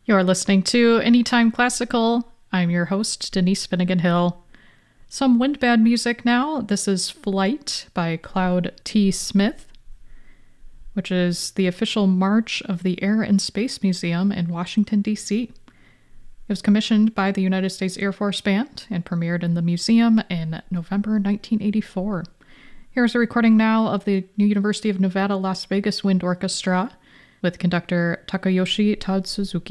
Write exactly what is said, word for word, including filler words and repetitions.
You're listening to Anytime Classical. I'm your host, Denise Finnegan Hill. Some Windbad music now. This is Flight by Cloud T. Smith, which is the official march of the Air and Space Museum in Washington, D C It was commissioned by the United States Air Force Band and premiered in the museum in November nineteen eighty-four. Here's a recording now of the University of Nevada, Las Vegas Wind Orchestra with conductor Takayoshi Tadsuzuki.